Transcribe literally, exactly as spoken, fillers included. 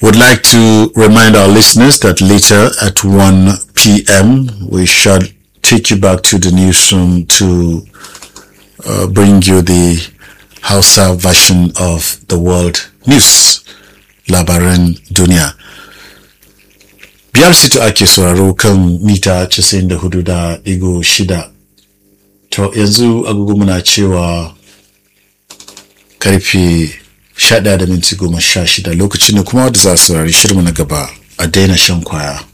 Would like to remind our listeners that later at one p.m. we shall take you back to the newsroom to uh, bring you the Hausa version of the world news, labaran duniya. Biyar sito ake sauraro kan mita casa'in da hudu da digo shida. To yanzu agogo muna cewa karfe sha ɗaya da minti goma sha shida, lokacin ne kuma da za su saurari shirmu na gaba, a daina shan kwaya.